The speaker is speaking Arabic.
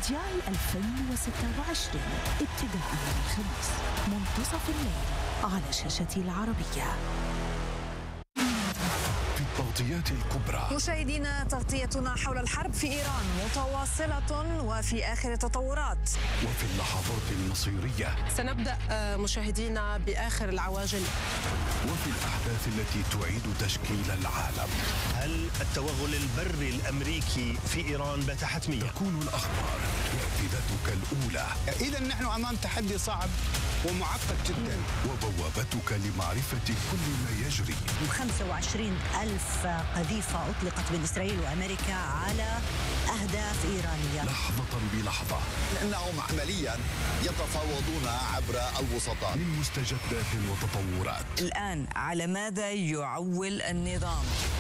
مونديال 2026 ابتداء من الخميس منتصف الليل على شاشة العربية. في التغطيات الكبرى مشاهدينا، تغطيتنا حول الحرب في إيران متواصلة وفي آخر التطورات. وفي اللحظات المصيرية سنبدأ مشاهدينا بآخر العواجل. وفي الأحداث التي تعيد تشكيل العالم. هل التوغل البري الأمريكي في إيران بات حتميا؟ تكون الأخبار نافذتك الأولى. إذا نحن أمام تحدي صعب ومعقد جدا، وبوابتك لمعرفة كل ما يجري. 25,000 قذيفة أطلقت من إسرائيل وأمريكا على أهداف إيرانية لحظة بلحظة، لأنهم عمليا يتفاوضون عبر الوسطاء. من مستجدات وتطورات. الآن على ماذا يعول النظام؟